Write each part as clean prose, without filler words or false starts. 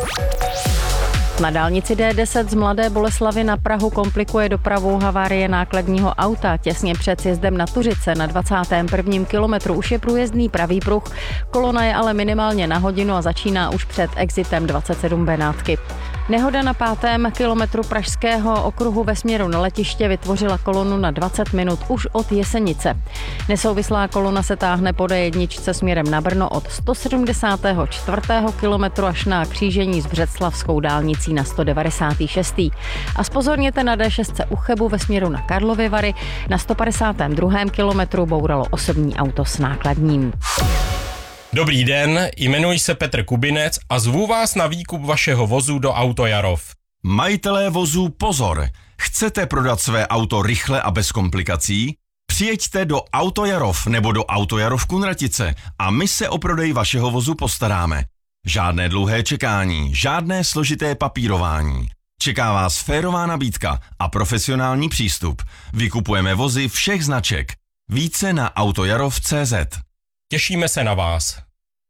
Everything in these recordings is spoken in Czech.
Na dálnici D10 z Mladé Boleslavi na Prahu komplikuje dopravu havárie nákladního auta. Těsně před sjezdem na Tuřice na 21. kilometru už je průjezdný pravý pruh. Kolona je ale minimálně na hodinu a začíná už před exitem 27 Benátky. Nehoda na 5. kilometru pražského okruhu ve směru na letiště vytvořila kolonu na 20 minut už od Jesenice. Nesouvislá kolona se táhne po D1 směrem na Brno od 174. kilometru až na křížení s Břeclavskou dálnicí na 196. A zpozorněte na D6 u Chebu ve směru na Karlovy Vary. Na 152. kilometru bouralo osobní auto s nákladním. Dobrý den, jmenuji se Petr Kubinec a zvu vás na výkup vašeho vozu do Auto Jarov. Majitelé vozů pozor! Chcete prodat své auto rychle a bez komplikací? Přijeďte do Auto Jarov nebo do Auto Jarov Kunratice a my se o prodej vašeho vozu postaráme. Žádné dlouhé čekání, žádné složité papírování. Čeká vás férová nabídka a profesionální přístup. Vykupujeme vozy všech značek. Více na autojarov.cz. Těšíme se na vás.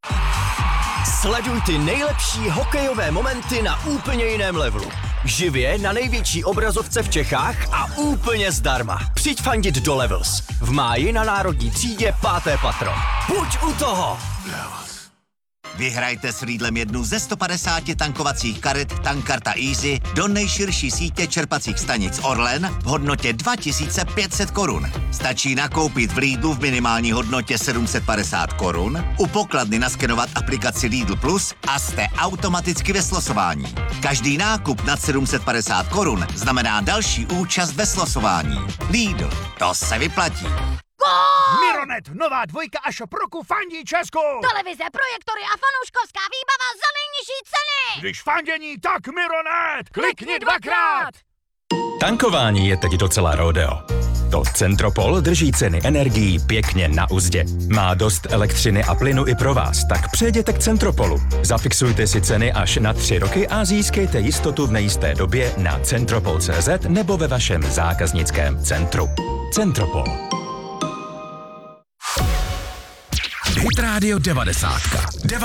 Sleduj ty nejlepší hokejové momenty na úplně jiném levelu. Živě na největší obrazovce v Čechách a úplně zdarma. Přijď fandit do Levels. V máji na Národní třídě 5. patro. Buď u toho! Vyhrajte s Lidlem jednu ze 150 tankovacích karet Tankkarta Easy do nejširší sítě čerpacích stanic Orlen v hodnotě 2500 korun. Stačí nakoupit v Lidlu v minimální hodnotě 750 korun, u pokladny naskenovat aplikaci Lidl Plus a jste automaticky ve slosování. Každý nákup nad 750 korun znamená další účast ve slosování. Lidl, to se vyplatí. Mironet, nová dvojka a shop roku fandí Česku! Televize, projektory a fanouškovská výbava za nejnižší ceny! Když fandění, tak Mironet! Klikni dvakrát! Tankování je teď docela rodeo. To Centropol drží ceny energií pěkně na uzdě. Má dost elektřiny a plynu i pro vás, tak přejděte k Centropolu. Zafixujte si ceny až na 3 roky a získejte jistotu v nejisté době na centropol.cz nebo ve vašem zákaznickém centru. Centropol. Hit Radio 90.